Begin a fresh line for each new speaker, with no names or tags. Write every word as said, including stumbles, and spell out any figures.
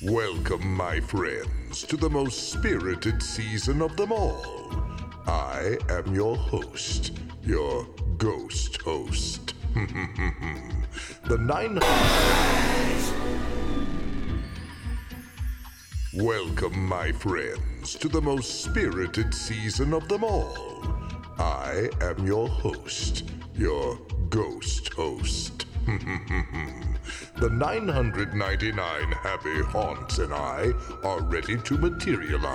Welcome, my friends, to the most spirited season of them all. I am your host, your ghost host. The nine. Welcome, my friends, to the most spirited season of them all. I am your host, your ghost host. The nine hundred ninety-nine happy haunts and I are ready to materialize.